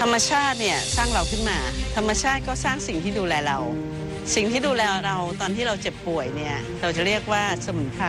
ธรรมชาติเนี่ยสร้างเราขึ้นมาธรรมชาติก็สร้างสิ่งที่ดูแลเราสิ่งที่ดูแลเราตอนที่เราเจ็บป่วยเนี่ยเราจะเรียกว่าสมุนไพร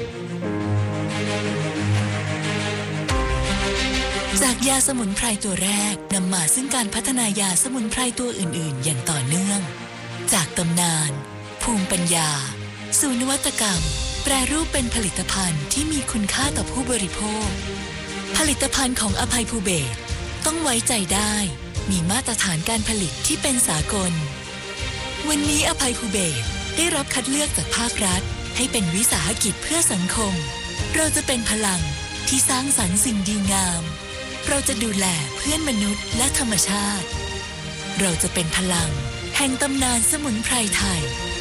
จากยาสมุนไพรตัวแรกนำมาซึ่งการพัฒนายาสมุนไพรตัวอื่นๆอย่างต่อเนื่องจากตำนานภูมิปัญญาสู่นวัตกรรมแปรรูปเป็นผลิตภัณฑ์ที่มีคุณค่าต่อผู้บริโภคผลิตภัณฑ์ของอภัยภูเบศรต้องไว้ใจได้มีมาตรฐานการผลิตที่เป็นสากลวันนี้อภัยภูเบศรได้รับคัดเลือกจากภาครัฐให้เป็นวิสาหกิจเพื่อสังคมเราจะเป็นพลังที่สร้างสรรค์สิ่งดีงามเราจะดูแลเพื่อนมนุษย์และธรรมชาติเราจะเป็นพลังแห่งตำนานสมุนไพรไทย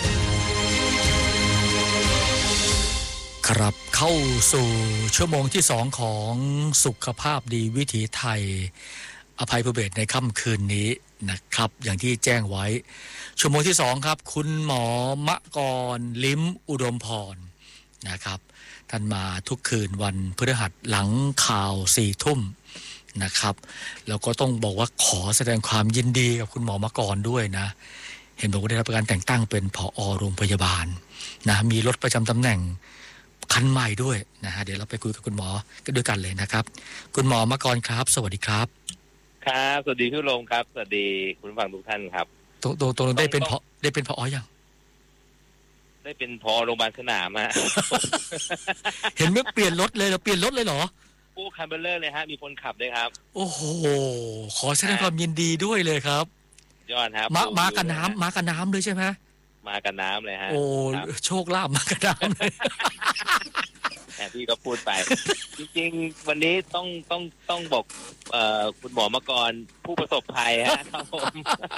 ครับเข้าสู่ชั่วโมงที่2ของสุขภาพดีวิถีไทยอภัยภูเบศรในค่ำคืนนี้นะครับอย่างที่แจ้งไว้ชั่วโมงที่2ครับคุณหมอมะกรลิ้มอุดมพรนะครับท่านมาทุกคืนวันพฤหัสหลังข่าว 4 ทุ่มนะครับแล้วก็ต้องบอกว่าขอแสดงความยินดีกับคุณหมอมะกรด้วยนะเห็นบอกว่าได้รับการแต่งตั้งเป็นผอ.โรงพยาบาลนะมีรถประจำตำแหน่งคันใหม่ด้วยนะฮะเดี๋ยวเราไปคุยกับคุณหมอกันด้วยกันเลยนะครับคุณหมอมะกรครับสวัสดีครับครับสวัสดีพี่ลงครับสวัสดีคุณผู้ฟังทุกท่านครับตัวได้เป็นผอ.ยังได้เป็นผอ.โรงพยาบาลสนามฮะเห็นว่าเปลี่ยนรถเลยเหรอเปลี่ยนรถเลยเหรอผู้คันเบลเลอร์เลยฮะมีคนขับด้วยครับโอ้โหขอแสดงความยินดีด้วยเลยครับยอดครับมากับน้ำเลยใช่ไหมมากับน้ำเลยฮะโอ้โชคลาภมากับน้ำเลยแต่พี่ก็พูดไปจริงๆวันนี้ต้องบอกคุณหมอมะกรผู้ประสบภัยฮะครับผม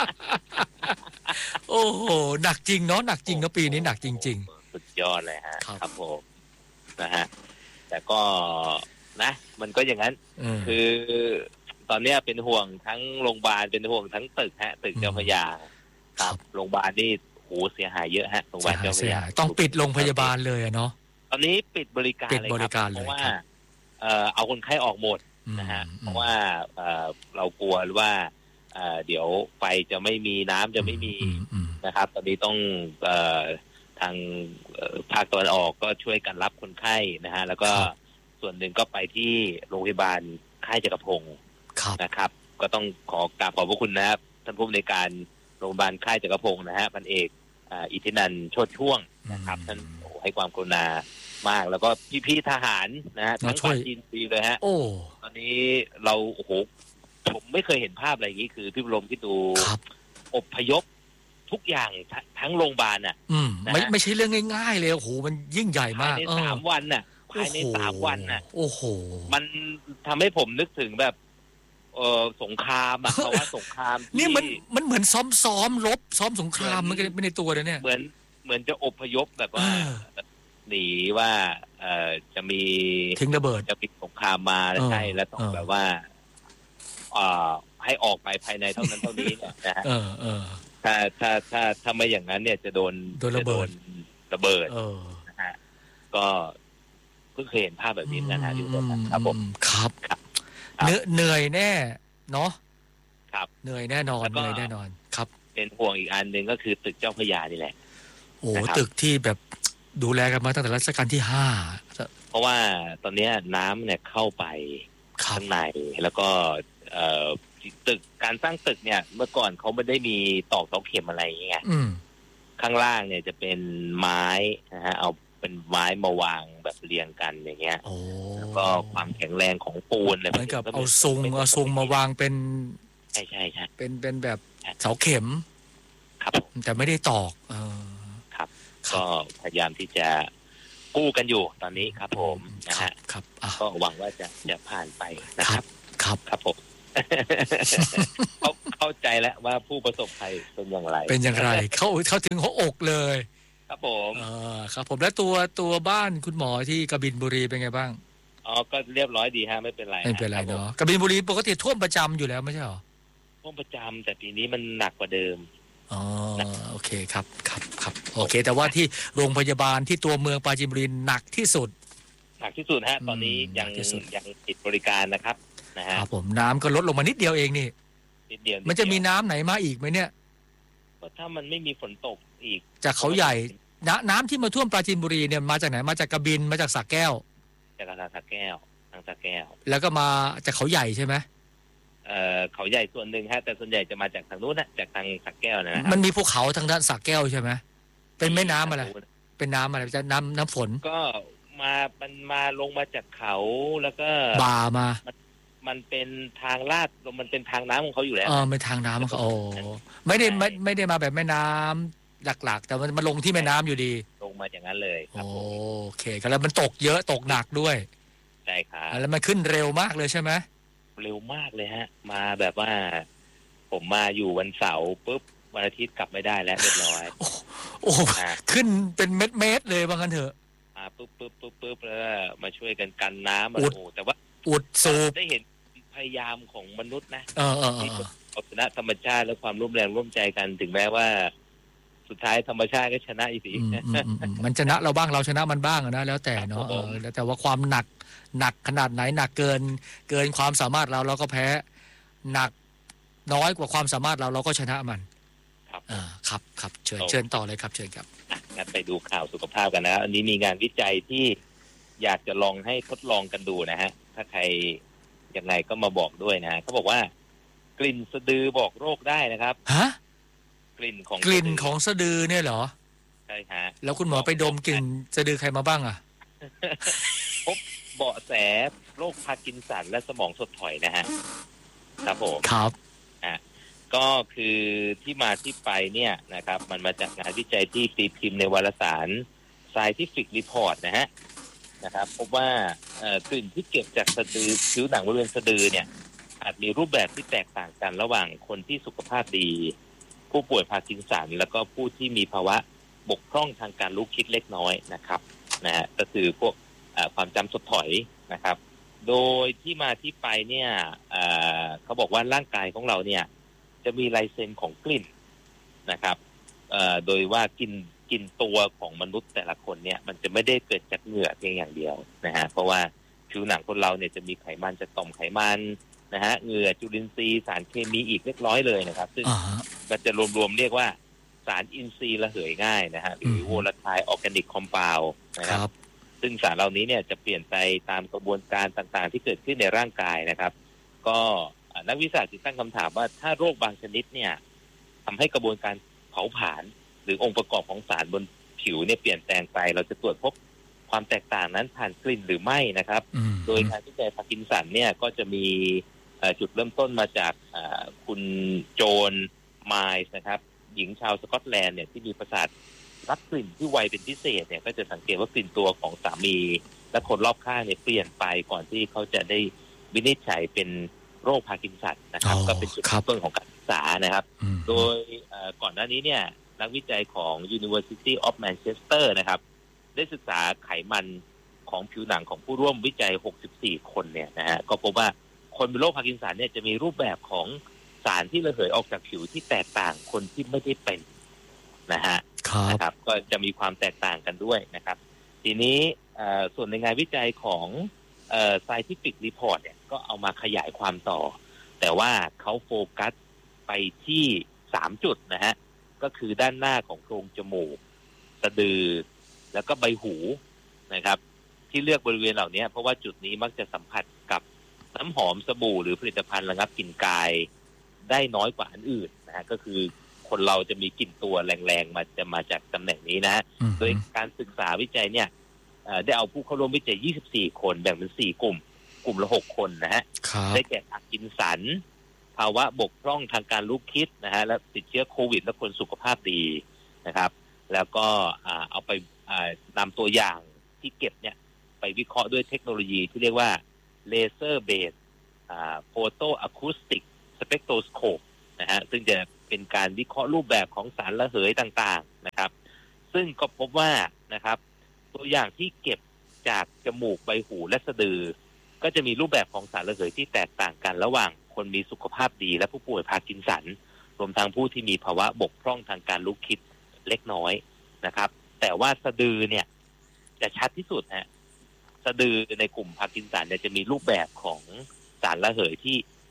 โอ้โหหนักจริงเนาะหนักจริงเนาะปีนี้หนักจริงๆสุดยอดเลยฮะครับผมนะฮะแต่ก็นะมันก็อย่างนั้นคือตอนนี้เป็นห่วงทั้งโรงพยาบาลเป็นห่วงทั้งตึกฮะตึกเจ้าพระยาครับโรงพยาบาลนี่โหเสียหายเยอะฮะโรงพยาบาลเจ้าพระยาต้องปิดโรงพยาบาลเลยเนาะตอนนี้ปิดบริการเลยครับเพราะว่าเอาคนไข้ออกหมดนะฮะเพราะว่าเรากลัวว่าเดี๋ยวไฟจะไม่มีน้ำจะไม่มีนะครับตอนนี้ต้องทางภาคตะวันออกก็ช่วยกันรับคนไข้นะฮะแล้วก็ส่วนหนึ่งก็ไปที่โรงพยาบาลค่ายจักรพงศ์นะครับก็ต้องขอกราบขอบพระคุณนะครับท่านผู้อำนวยการโรงพยาบาลค่ายจักรพงศ์นะฮะพันเอกอิทธินันท์โชติช่วงนะครับท่านให้ความกรุณามากแล้วก็พี่ๆทหารนะฮะทั้งฝ่ายจีนดีเลยฮะตอนนี้เราโอ้โหผมไม่เคยเห็นภาพอะไรอย่างนี้คือพี่บรมที่ดูอพยพทุกอย่างทั้งโรงพยาบาลน่ะไม่ใช่เรื่องง่ายๆเลยโอ้โหมันยิ่งใหญ่มากภายใน3 วันน่ะภายใน3 วันน่ะโอ้โหมันทำให้ผมนึกถึงแบบสงครามอ่ะเพราะว่าสงครามนี่มันเหมือนซ้อมรบซ้อมสงครามมันก็ไม่ในตัวเลยเนี่ยเหมือนจะอพยพแบบว่าหนีว่าจะมีทิ้งระเบิดจะมีสงครามมาใช่แล้วต้องแบบว่าให้ออกไปภายในเท่านั้นเท่านี้นะฮะถ้าไม่อย่างนั้นเนี่ยจะโดนระเบิดนะฮะก็เพิ่งเคยเห็นภาพแบบนี้นะฮะอยู่ตรงนั้นครับผมครับเหนื่อยแน่เนาะครับเหนื่อยแน่นอนครับเป็นห่วงอีกอันนึงก็คือตึกเจ้าพระยานี่แหละโอ้ตึกที่แบบดูแลกันมาตั้งแต่รัชกาลที่ 5เพราะว่าตอนนี้น้ำเนี่ยเข้าไปข้างในแล้วก็ตึกการสร้างตึกเนี่ยเมื่อก่อนเขาไม่ได้มีตอกเสาเข็มอะไรอย่างเงี้ยข้างล่างเนี่ยจะเป็นไม้นะฮะเอาเป็นไม้มาวางแบบเรียงกันอย่างเงี้ยแล้วก็ความแข็งแรงของปูนอะไรเหมือนกับเอาซุงมาวางเป็นใช่เป็นแบบเสาเข็มครับแต่ไม่ได้ตอกครับก็พยายามที่จะกู้กันอยู่ตอนนี้ครับผมนะฮะก็หวังว่าจะผ่านไปนะครับครับผมเข้าใจแล้วว่าผู้ประสบภัยเป็นอย่างไรเขาถึงหัวอกเลยครับผมครับผมแล้วตัวบ้านคุณหมอที่กบินบุรีเป็นไงบ้างก็เรียบร้อยดีฮะไม่เป็นไรเนาะกบินบุรีปกติท่วมประจำอยู่แล้วไม่ใช่หรอท่วมประจำแต่ปีนี้มันหนักกว่าเดิมโอเคครับโอเคแต่ว่าที่โรงพยาบาลที่ตัวเมืองปราจีนบุรีหนักที่สุดฮะตอนนี้ยังปิดบริการนะครับนะฮะครับผมน้ำก็ลดลงมานิดเดียวเองนี่นิดเดียวมันจะมีน้ำไหนมาอีกไหมเนี่ยก็ถ้ามันไม่มีฝนตกอีกจากเขาใหญ่น้ำที่มาท่วมปราจีนบุรีเนี่ยมาจากไหนมาจากกระบินมาจากสระแก้วจากทางสระแก้วแล้วก็มาจากเขาใหญ่ใช่ไหมเขาใหญ่ส่วนหนึ่งฮะแต่ส่วนใหญ่จะมาจากทางนู้นนะจากทางสระแก้วนะมันมีภูเขาทางด้านสระแก้วใช่ไหมเป็นแม่น้ำอะไรเป็นน้ำอะไรจะน้ำฝนก็มันมาลงมาจากเขาแล้วก็บ่ามามันเป็นทางลาดมันเป็นทางน้ำของเขาอยู่แล้วเป็นทางน้ำของเขาไม่ได้มาแบบแม่น้ำหลักๆแต่มันลงที่แม่น้ำอยู่ดีลงมาอย่างนั้นเลยโอเคก็แล้วมันตกเยอะตกหนักด้วยใช่ครับแล้วมันขึ้นเร็วมากเลยใช่ไหมเร็วมากเลยฮะมาแบบว่าผมมาอยู่วันเสาร์ปุ๊บวันอาทิตย์กลับไม่ได้แล้วเรียบร้อยโอ้ขึ้นเป็นเม็ดเลยว่างั้นเถอะมาปุ๊บแล้วมาช่วยกันน้ำแต่ว่าอุดสูบได้เห็นพยายามของมนุษย์นะที่เอาชนะธรรมชาติและความร่วมแรงร่วมใจกันถึงแม้ว่าสุดท้ายธรรมชาติก็ชนะอีกทีมันชนะเราบ้างเราชนะมันบ้างนะแล้วแต่เนาะแต่ว่าความหนักขนาดไหนหนักเกินความสามารถเราก็แพ้หนักน้อยกว่าความสามารถเราก็ชนะมันครับเชิญต่อเลยครับเชิญครับงั้นไปดูข่าวสุขภาพกันนะอันนี้มีงานวิจัยที่อยากจะลองให้ทดลองกันดูนะฮะถ้าใครยังไงก็มาบอกด้วยนะเขาบอกว่ากลิ่นสะดือบอกโรคได้นะครับฮะกลิ่นของสะดือเนี่ยเหรอใช่ฮะแล้วคุณหมอไปดมกลิ่นสะดือใครมาบ้างอ่ะพบเบาะแสโรคพาร์กินสันและสมองถดถอยนะฮะครับผมครับก็คือที่มาที่ไปเนี่ยนะครับมันมาจากงานวิจัยที่ตีพิมพ์ในวารสาร Scientific Report นะครับพบว่ากลิ่นที่เก็บจากสะดือผิวหนังบริเวณสะดือเนี่ยอาจมีรูปแบบที่แตกต่างกันระหว่างคนที่สุขภาพดีผู้ป่วยพาร์กินสันแล้วก็ผู้ที่มีภาวะบกพร่องทางการรู้คิดเล็กน้อยนะครับก็คือพวกความจำถดถอยนะครับโดยที่มาที่ไปเนี่ยเขาบอกว่าร่างกายของเราเนี่ยจะมีลายเซ็นของกลิ่นนะครับโดยว่ากินตัวของมนุษย์แต่ละคนเนี่ยมันจะไม่ได้เกิดจากเหงื่อเพียงอย่างเดียวนะฮะเพราะว่าผิวหนังคนเราเนี่ยจะมีไขมันจากต่อมไขมันนะฮะเหงื่อจุลินทรีย์สารเคมีอีกเล็กน้อยเลยนะครับซึ่งก็จะรวมๆเรียกว่าสารอินทรีย์ระเหยง่ายนะฮะหรือ volatile organic compound นะครับซึ่งสารเหล่านี้เนี่ยจะเปลี่ยนไปตามกระบวนการต่างๆที่เกิดขึ้นในร่างกายนะครับก็นักวิทยาศาสตร์ตั้งคำถามว่าถ้าโรคบางชนิดเนี่ยทำให้กระบวนการเผาผลาญหรือองค์ประกอบของสารบนผิวเนี่ยเปลี่ยนแปลงไปเราจะตรวจพบความแตกต่างนั้นผ่านกลิ่นหรือไม่นะครับโดยงานวิจัยพาร์กินสันเนี่ยก็จะมีจุดเริ่มต้นมาจากคุณโจนไมล์นะครับหญิงชาวสกอตแลนด์เนี่ยที่มีประสาทรับกลิ่นที่ไวเป็นพิเศษเนี่ยก็จะสังเกตว่ากลิ่นตัวของสามีและคนรอบข้างเนี่ยเปลี่ยนไปก่อนที่เขาจะได้วินิจฉัยเป็นโรคพาร์กินสันนะครับก็เป็นจุดเริ่มต้นของการศึกษานะครับโดยก่อนหน้านี้เนี่ยนักวิจัยของ University of Manchester นะครับได้ศึกษาไขมันของผิวหนังของผู้ร่วมวิจัย64คนเนี่ยนะฮะก็พบว่าคนเป็นโรคพาร์กินสันเนี่ยจะมีรูปแบบของสารที่ระเหยออกจากผิวที่แตกต่างคนที่ไม่ได้เป็นนะฮะนะครับก็จะมีความแตกต่างกันด้วยนะครับทีนี้ส่วนในงานวิจัยของScientific Report เนี่ยก็เอามาขยายความต่อแต่ว่าเขาโฟกัสไปที่3จุดนะฮะก็คือด้านหน้าของโพรงจมูกสะดือแล้วก็ใบหูนะครับที่เลือกบริเวณเหล่านี้เพราะว่าจุดนี้มักจะสัมผัสกับน้ำหอมสบู่หรือผลิตภัณฑ์ระงับกลิ่นกายได้น้อยกว่าอันอื่นนะฮะก็คือคนเราจะมีกลิ่นตัวแรงๆมาจากตำแหน่งนี้นะฮะโดยการศึกษาวิจัยเนี่ยได้เอาผู้เข้าร่วมวิจัย24คนแบ่งเป็น4กลุ่มละ6คนนะฮะได้แก่พาร์กินสันภาวะบกพร่องทางการรู้คิดนะฮะและติดเชื้อโควิดและคนสุขภาพดีนะครับแล้วก็เอาไปนำตัวอย่างที่เก็บเนี่ยไปวิเคราะห์ด้วยเทคโนโลยีที่เรียกว่า Laser Based Photo Acoustic Spectroscope นะฮะซึ่งจะเป็นการวิเคราะห์รูปแบบของสารระเหยต่างๆนะครับซึ่งก็พบว่านะครับตัวอย่างที่เก็บจากจมูกใบหูและสะดือก็จะมีรูปแบบของสารระเหยที่แตกต่างกันระหว่างคนมีสุขภาพดีและผู้ป่วยพาร์กินสันรวมทั้งผู้ที่มีภาวะบกพร่องทางการรู้คิดเล็กน้อยนะครับแต่ว่าสะดือเนี่ยจะชัดที่สุดฮะสะดือในกลุ่มพาร์กินสันเนี่ยจะมีรูปแบบของสารระเหยที่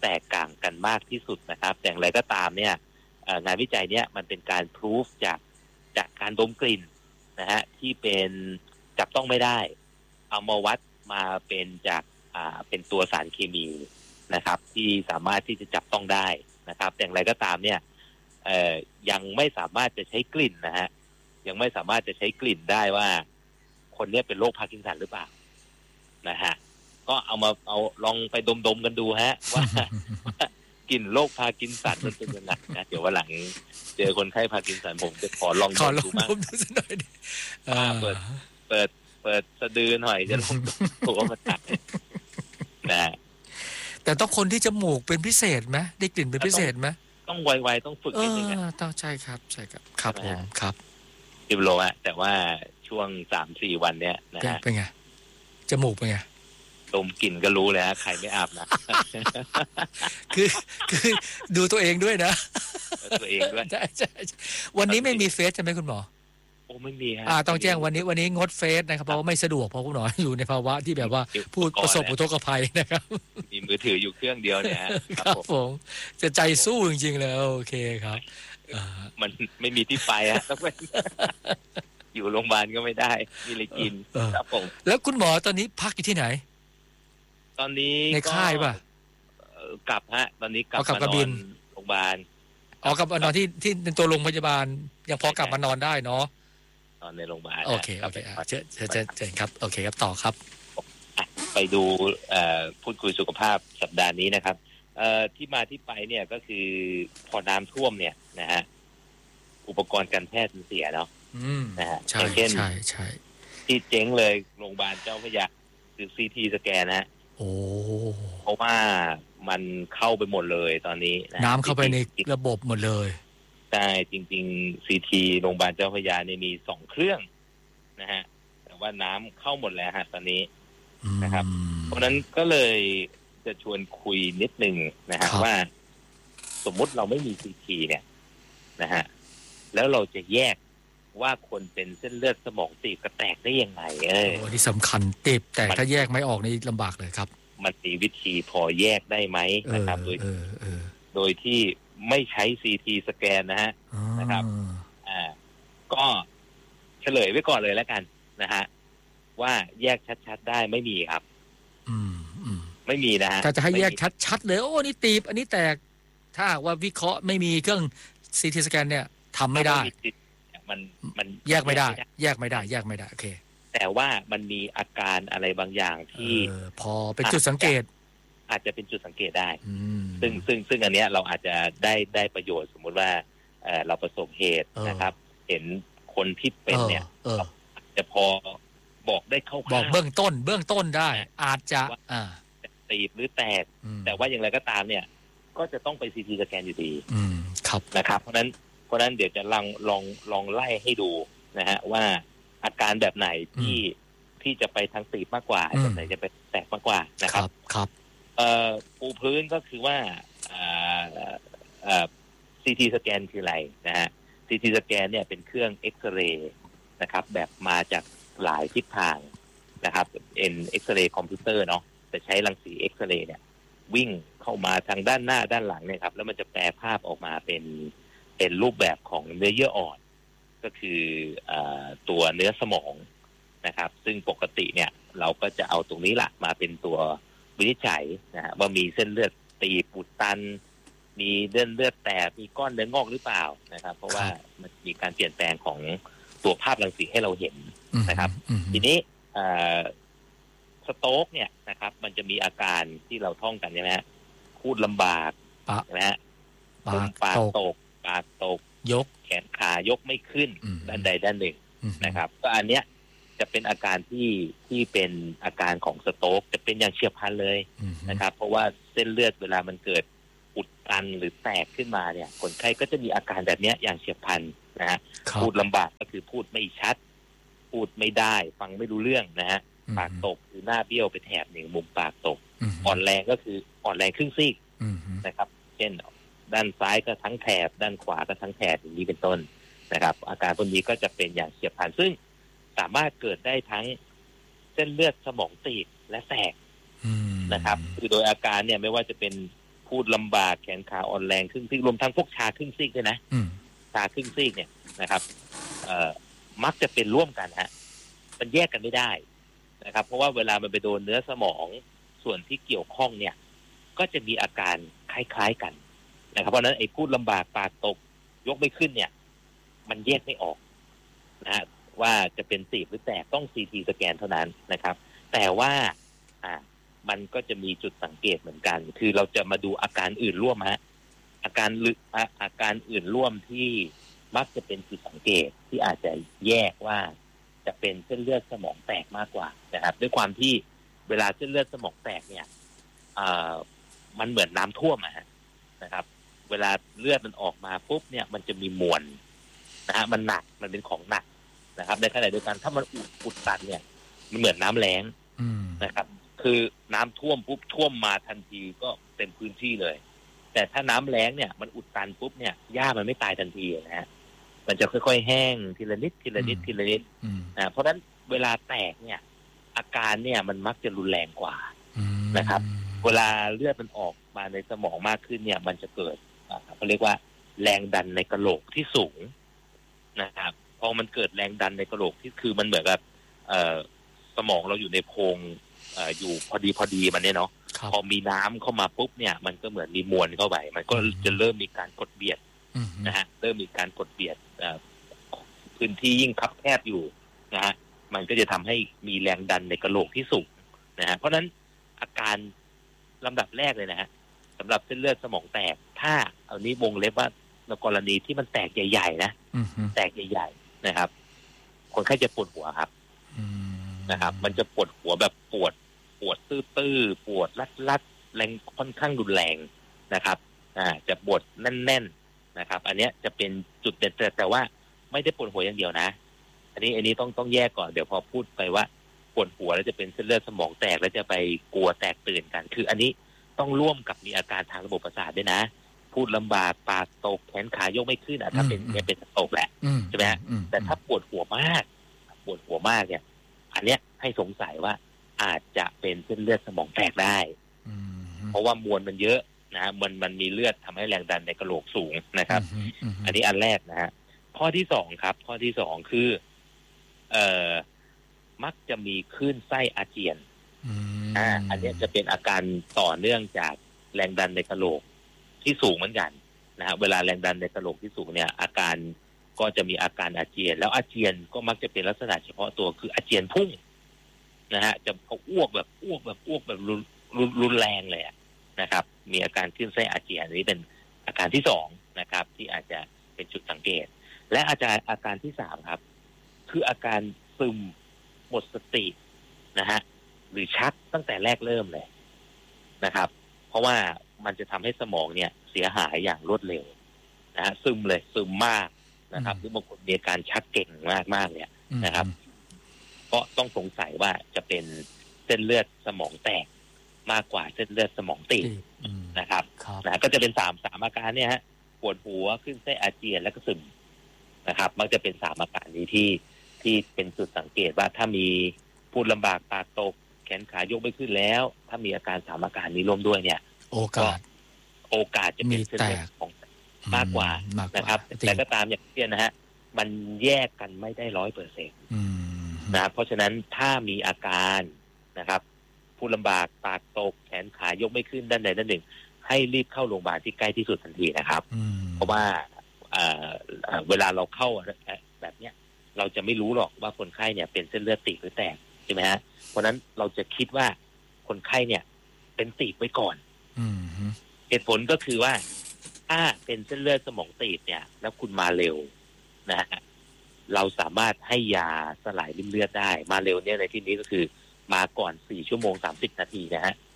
แตกต่างกันมากที่สุดนะครับแต่อย่างไรก็ตามเนี่ยงานวิจัยเนี่ยมันเป็นการพิสูจน์จากการดมกลิ่นนะฮะที่เป็นจับต้องไม่ได้เอามาวัดมาเป็นจากเป็นตัวสารเคมีนะครับที่สามารถที่จะจับต้องได้นะครับแต่อย่างไรก็ตามเนี่ยยังไม่สามารถจะใช้กลิ่นนะฮะยังไม่สามารถจะใช้กลิ่นได้ว่าคนนี้เป็นโรคพาร์กินสันหรือเปล่านะฮะก็เอาลองไปดมกันดูฮะว่ากลิ่นโรคพาร์กินสันมันเป็นยังไงนะเดี๋ยววันหลังเจอคนไข้พาร์กินสันผมจะขอลองดมดูบ้างหน่อยดิเปิดสะดือหน่อยจะลองตัวมาตัดนะแต่ต้องคนที่จมูกเป็นพิเศษไหมได้กลิ่นเป็นพิเศษไหมต้องไวๆต้องฝึกนิดนึงต้องใช่ครับครับผมครับ 10 โลอะแต่ว่าช่วง 3-4 วันเนี้ยนะฮะเป็นไงจมูกเป็นไงดมกลิ่นก็รู้เลยฮะใครไม่อาบนะคือดูตัวเองด้วยนะตัวเองด้วยใช่วันนี้ไม่มีเฟซใช่ไหมคุณหมอโอ้ไม่มีฮะต้องแจ้งวันนี้งดเฟซนะครับเพราะว่าไม่สะดวกเพราะคุณหมออยู่ในภาวะที่แบบว่าผู้ประสบอุทกภัยนะครับมีมือถืออยู่เครื่องเดียวเนี่ยครับผมจะใจสู้จริงๆเลยโอเคครับมันไม่มีที่ไปอะต้องไปอยู่โรงพยาบาลก็ไม่ได้มีอะไรกินครับผมแล้วคุณหมอตอนนี้พักอยู่ที่ไหนตอนนี้ในค่ายป่ะกลับฮะตอนนี้กลับมานอนโรงพยาบาลกลับมานอนที่เป็นตัวโรงพยาบาลยังพอกลับมานอนได้เนาะนอนในโรงพยาบาลโอเคเชิญครับโอเคครับต่อครับไปดูพูดคุยสุขภาพสัปดาห์นี้นะครับที่มาที่ไปเนี่ยก็คือพอน้ำท่วมเนี่ยนะฮะอุปกรณ์การแพทย์มันเสียเนาะนะฮะอย่างเช่นที่เจ๊งเลยโรงพยาบาลเจ้าพระยาคือซีทีสแกนนะฮะเพราะว่ามันเข้าไปหมดเลยตอนนี้น้ำเข้าไปในระบบหมดเลยใช่จริงๆซีทีโรงพยาบาลเจ้าพระยาเนี่ยมี2 เครื่องนะฮะแต่ว่าน้ำเข้าหมดแล้วฮะตอนนี้นะครับเพราะนั้นก็เลยจะชวนคุยนิดนึงนะฮะว่าสมมุติเราไม่มีซีทีเนี่ยนะฮะแล้วเราจะแยกว่าคนเป็นเส้นเลือดสมองตีบกระแตกได้ยังไงที่สำคัญตีบแต่ถ้าแยกไม่ออกนี่ลำบากเลยครับมันมีวิธีพอแยกได้ไหมนะครับโดยที่ไม่ใช้ซีทีสแกนนะฮะนะครับก็เฉลยไว้ก่อนเลยแล้วกันนะฮะว่าแยกชัดๆได้ไม่มีครับไม่มีนะฮะถ้าจะให้แยกชัดๆเลยโอ้นี่ตีบอันนี้แตกถ้าว่าวิเคราะห์ไม่มีเครื่องซีทีสแกนเนี่ยทำไม่ได้มันแยกไม่ได้โอเคแต่ว่ามันมีอาการอะไรบางอย่างที่พอเป็นจุดสังเกตอาจจะเป็นจุดสังเกตได้ซึ่งอันเนี้ยเราอาจจะได้ประโยชน์สมมุติว่าเราประสบเหตุนะครับเห็นคนที่เป็นเนี่ยจะพอบอกได้เข้าบอกเบื้องต้นได้อาจจะตีบหรือแตกแต่ว่าอย่างไรก็ตามเนี่ยก็จะต้องไปซีทีสแกนอยู่ดีครับนะครับเพราะฉะนั้นเดี๋ยวจะลองไล่ให้ดูนะฮะว่าอาการแบบไหนที่จะไปทางตีบมากกว่าแบบไหนจะไปแตกมากกว่านะครับครับปูพื้นก็คือว่าซีทีสแกนคืออะไรนะฮะซีทีสแกนเนี่ยเป็นเครื่องเอ็กซเรย์นะครับแบบมาจากหลายทิศทางนะครับเป็นเอ็กซเรย์คอมพิวเตอร์เนาะแต่ใช้รังสีเอ็กซเรย์เนี่ยวิ่งเข้ามาทางด้านหน้าด้านหลังเนี่ยครับแล้วมันจะแปลภาพออกมาเป็นรูปแบบของเนื้อเยื่ออ่อนก็คือตัวเนื้อสมองนะครับซึ่งปกติเนี่ยเราก็จะเอาตรงนี้ละมาเป็นตัววินิจฉัยนะฮะว่ามีเส้นเลือดตีบอุดตันมีเลือดแตกมีก้อนเนื้องอกหรือเปล่านะครับเพราะว่ามันมีการเปลี่ยนแปลงของตัวภาพรังสีให้เราเห็นนะครับทีนี้สโตรกเนี่ยนะครับมันจะมีอาการที่เราท่องกันใช่ไหมฮะพูดลำบากใช่ไหมฮะปากตกยกแขนขายกไม่ขึ้นด้านใดด้านหนึ่งนะครับก็อันเนี้ยจะเป็นอาการที่เป็นอาการของสโตรกจะเป็นอย่างเฉียบพลันเลยนะครับเพราะว่าเส้นเลือดเวลามันเกิดอุดตันหรือแตกขึ้นมาเนี่ยคนไข้ก็จะมีอาการแบบนี้อย่างเฉียบพลันนะฮะพูดลำบากก็คือพูดไม่ชัดพูดไม่ได้ฟังไม่รู้เรื่องนะฮะปากตกคือหน้าเบี้ยวไปแถบหนึ่งมุมปากตกอ่อนแรงก็คืออ่อนแรงครึ่งซีกนะครับเช่นด้านซ้ายก็ทั้งแถบด้านขวาก็ทั้งแถบอย่างนี้เป็นต้นนะครับอาการพวกนี้ก็จะเป็นอย่างเฉียบพลันซึ่งสามารถเกิดได้ทั้งเส้นเลือดสมองตีบและแตกนะครับคือโดยอาการเนี่ยไม่ว่าจะเป็นพูดลำบากแขนขาอ่อนแรงครึ่งซีกรวมทั้งพวกชาครึ่งซีกด้วยนะชาครึ่งซีกเนี่ยนะครับมักจะเป็นร่วมกันฮะมันแยกกันไม่ได้นะครับเพราะว่าเวลามันไปโดนเนื้อสมองส่วนที่เกี่ยวข้องเนี่ยก็จะมีอาการคล้ายๆกันนะครับเพราะฉะนั้นไอ้พูดลำบากปากตกยกไม่ขึ้นเนี่ยมันแยกไม่ออกนะฮะว่าจะเป็นตีบหรือแตกต้องCTสแกนเท่านั้นนะครับแต่ว่ามันก็จะมีจุดสังเกตเหมือนกันคือเราจะมาดูอาการอื่นร่วมฮะอาการอื่นร่วมที่มักจะเป็นจุดสังเกตที่อาจจะแยกว่าจะเป็นเส้นเลือดสมองแตกมากกว่านะครับด้วยความที่เวลาเส้นเลือดสมองแตกเนี่ยมันเหมือนน้ำท่วมนะครับเวลาเลือดมันออกมาปุ๊บเนี่ยมันจะมีมวลนะฮะมันหนักมันเป็นของหนักนะครับในขณะเดียวกันถ้ามันอุดตันเนี่ยมันเหมือนน้ำแล้งนะครับคือน้ำท่วมปุ๊บท่วมมาทันทีก็เต็มพื้นที่เลยแต่ถ้าน้ำแล้งเนี่ยมันอุดตันปุ๊บเนี่ยหญ้ามันไม่ตายทันทีนะฮะมันจะค่อยๆแห้งทีละนิดทีละนิดทีละนิดนะเพราะฉะนั้นเวลาแตกเนี่ยอาการเนี่ยมันมักจะรุนแรงกว่านะครับเวลาเลือดมันออกมาในสมองมากขึ้นเนี่ยมันจะเกิดเขาเรียกว่าแรงดันในกะโหลกที่สูงนะครับพอมันเกิดแรงดันในกะโหลกที่คือมันเหมือนกับสมองเราอยู่ในโพรงอยู่พอดีมันเนี่ยเนาะพอมีน้ำเข้ามาปุ๊บเนี่ยมันก็เหมือนมีมวลเข้าไปมันก็จะเริ่มมีการกดเบียดนะฮะเริ่มมีการกดเบียดพื้นที่ยิ่งคับแคบอยู่นะฮะมันก็จะทำให้มีแรงดันในกะโหลกที่สูงนะฮะเพราะฉะนั้นอาการลำดับแรกเลยนะฮะสำหรับเส้นเลือดสมองแตกถ้าเอานี้วงเล็บว่าในกรณีที่มันแตกใหญ่ๆนะแตกใหญ่ๆนะครับคนไข้จะปวดหัวครับนะครับมันจะปวดหัวแบบปวดตื้อๆปวดรัดแรงค่อนข้างรุนแรงนะครับจะปวดแน่นๆนะครับอันนี้จะเป็นจุดเด่นแต่ว่าไม่ได้ปวดหัวอย่างเดียวนะอันนี้ต้องแยกก่อนเดี๋ยวพอพูดไปว่าปวดหัวแล้วจะเป็นเส้นเลือดสมองแตกแล้วจะไปกลัวแตกตื่นกันคืออันนี้ต้องร่วมกับมีอาการทางระบบประสาทด้วยนะพูดลำบากปากตกแขนขายกไม่ขึ้นถ้าเป็นตกแหละใช่ไหมแต่ถ้าปวดหัวมากเนี่ยอันเนี้ยให้สงสัยว่าอาจจะเป็นเส้นเลือดสมองแตกได้เพราะว่ามวลมันเยอะนะมันมีเลือดทำให้แรงดันในกะโหลกสูงนะครับอันนี้อันแรกนะฮะข้อที่สองครับข้อที่สองคือมักจะมีคลื่นไส้อาเจียนอันนี้จะเป็นอาการต่อเนื่องจากแรงดันในกะโหลกที่สูงเหมือนกันนะฮะเวลาแรงดันในกะโหลกที่สูงเนี่ยอาการก็จะมีอาการอาเจียนแล้วอาเจียนก็มักจะเป็นลักษณะเฉพาะตัวคืออาเจียนพุ่งนะฮะจะอ้วกแบบรุนแรงเลยนะครับ มีอาการคลื่นไส้อาเจียนนี้เป็นอาการที่สองนะครับที่อาจจะเป็นจุดสังเกตและอาการที่สามครับคืออาการซึมหมดสตินะฮะหรือชักตั้งแต่แรกเริ่มเลยนะครับเพราะว่ามันจะทำให้สมองเนี่ยเสียหายอย่างรวดเร็วนะฮะซึมมากนะครับหรือบางคนมีอาการชักเก่งมากเนี่ยนะครับก็ต้องสงสัยว่าจะเป็นเส้นเลือดสมองแตกมากกว่าเส้นเลือดสมองตีบนะครับนะก็จะเป็นสามอาการเนี่ยฮะปวดหัวขึ้นไส้อาเจียนและก็ซึมนะครับมักจะเป็นสามอาการนี้ที่เป็นจุดสังเกตว่าถ้ามีพูดลำบากปากตกแขนขายกไม่ขึ้นแล้วถ้ามีอาการสามอาการนี้ร่วมด้วยเนี่ยโอกาสจะเป็นเส้นเลือดของมากกว่านะครับแต่ก็ตามอย่างที่นะฮะมันแยกกันไม่ได้ 100% นะเพราะฉะนั้นถ้ามีอาการนะครับพูดลำบากปากตกแขนขายกไม่ขึ้นด้านใดด้านหนึ่งให้รีบเข้าโรงพยาบาลที่ใกล้ที่สุดทันทีนะครับเพราะว่าเวลาเราเข้าแบบเนี้ยเราจะไม่รู้หรอกว่าคนไข้เนี่ยเป็นเส้นเลือดตีบหรือแตกใช่ไหมฮะเพราะนั้นเราจะคิดว่าคนไข้เนี่ยเป็นตีบไว้ก่อนเหตุผลก็คือว่าถ้าเป็นเส้นเลือดสมองตีบเนี่ยแล้วคุณมาเร็วนะฮะเราสามารถให้ยาสลายริ่มเลือดได้มาเร็วเนี่ยในที่นี้ก็คือมาก่อน4 ชั่วโมง 30 นาทีนะฮะ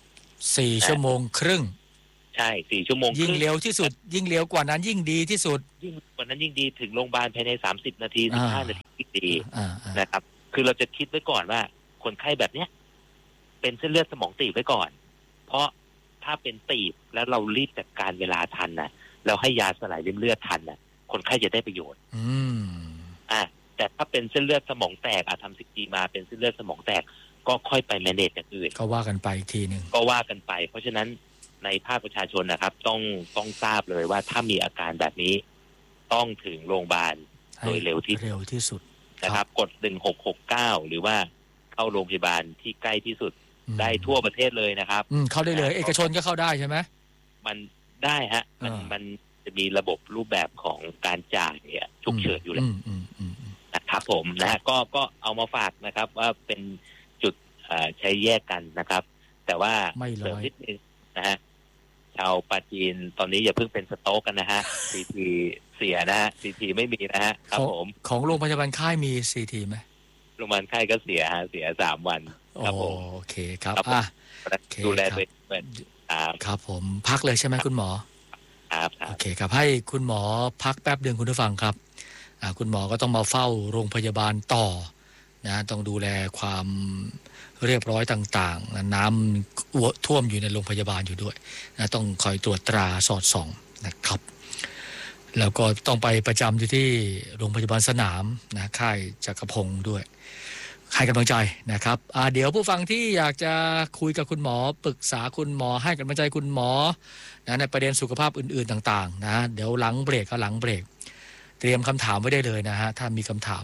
4 ชั่วโมงครึ่งใช่4 ชั่วโมงยิ่งเร็วที่สุดยิ่งเร็วกว่านั้นยิ่งดีที่สุดยิ่งกว่านั้นยิ่งดีถึงโรงพยาบาลภายใน30 นาที15 นาทียิ่งดีนะครับคือเราจะคิดไว้ก่อนว่าคนไข้แบบเนี้ยเป็นเส้นเลือดสมองตีบไว้ก่อนเพราะถ้าเป็นตีบแล้วเรารีบจัดการเวลาทันนะเราให้ยาสลายริ่มเลือดทันนะคนไข้จะได้ประโยชน์แต่ถ้าเป็นเส้นเลือดสมองแตกทำCTมาเป็นเส้นเลือดสมองแตกก็ค่อยไปแมเนจอย่างอื่นก็ว่ากันไปอีกทีนึงก็ว่ากันไปเพราะฉะนั้นในภาคประชาชนนะครับต้องทราบเลยว่าถ้ามีอาการแบบนี้ต้องถึงโรงพยาบาลโดยเร็วที่สุดนะครับกด1669หรือว่าเข้าโรงพยาบาลที่ใกล้ที่สุดได้ทั่วประเทศเลยนะครับเข้าได้เลยเอกชนก็เข้าได้ใช่ไหมมันได้ฮะมันจะมีระบบรูปแบบของการจ่ายเนี่ยฉุกเฉินอยู่แล้วนะครับผมนะก็เอามาฝากนะครับว่าเป็นจุดใช้แยกกันนะครับแต่ว่าเสริมนิดนึงนะฮะชาวปาจีนตอนนี้อย่าเพิ่งเป็นสโต๊กกันนะฮะซีทีเสียนะฮะซีทีไม่มีนะฮะครับผมของโรงพยาบาลค่ายมีซีทีไหมโรงพยาบาลค่ายก็เสีย3 วันครับผมโอเคครับดูแลตัวเองครับผมพักเลยใช่ไหมคุณหมอครับโอเคครับให้คุณหมอพักแป๊บเดียวคุณผู้ฟังครับคุณหมอก็ต้องมาเฝ้าโรงพยาบาลต่อนะต้องดูแลความเรียบร้อยต่างๆน้ำท่วมอยู่ในโรงพยาบาลอยู่ด้วยนะต้องคอยตรวจตราสอดส่องนะครับแล้วก็ต้องไปประจำอยู่ที่โรงพยาบาลสนามนะค่ายจักรพงศ์ด้วยให้กำลังใจนะครับเดี๋ยวผู้ฟังที่อยากจะคุยกับคุณหมอปรึกษาคุณหมอให้กำลังใจคุณหมอนะในประเด็นสุขภาพอื่นๆต่างๆนะเดี๋ยวหลังเบรกเตรียมคำถามไว้ได้เลยนะฮะถ้ามีคำถาม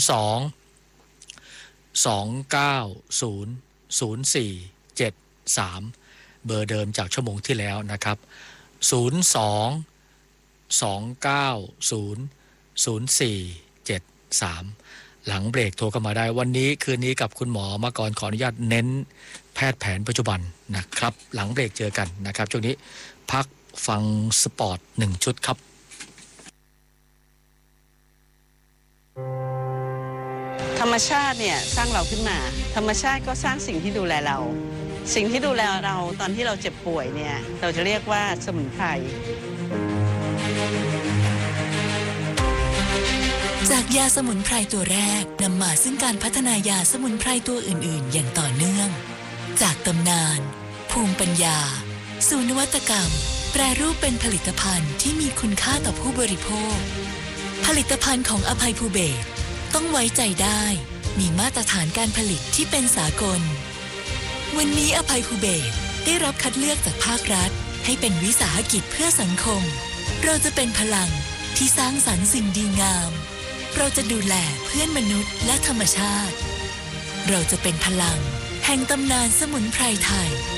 02-290-0473เบอร์เดิมจากชั่วโมงที่แล้วนะครับ02-290-0473หลังเบรกโทรเข้ามาได้วันนี้คืนนี้กับคุณหมอมาก่อนขออนุญาตเน้นแพทย์แผนปัจจุบันนะครับหลังเบรกเจอกันนะครับช่วงนี้พักฟังสปอร์ต1ชุดครับธรรมชาติเนี่ยสร้างเราขึ้นมาธรรมชาติก็สร้างสิ่งที่ดูแลเราสิ่งที่ดูแลเราตอนที่เราเจ็บป่วยเนี่ยเราจะเรียกว่าสมุนไพรจากยาสมุนไพรตัวแรกนำมาซึ่งการพัฒนายาสมุนไพรตัวอื่นๆอย่างต่อเนื่องจากตำนานภูมิปัญญาสู่นวัตกรรมแปรรูปเป็นผลิตภัณฑ์ที่มีคุณค่าต่อผู้บริโภคผลิตภัณฑ์ของอภัยภูเบศรต้องไว้ใจได้มีมาตรฐานการผลิตที่เป็นสากลวันนี้อภัยภูเบศรได้รับคัดเลือกจากภาครัฐให้เป็นวิสาหกิจเพื่อสังคมเราจะเป็นพลังที่สร้างสรรค์สิ่งดีงามเราจะดูแลเพื่อนมนุษย์และธรรมชาติเราจะเป็นพลังแห่งตำนานสมุนไพรไทย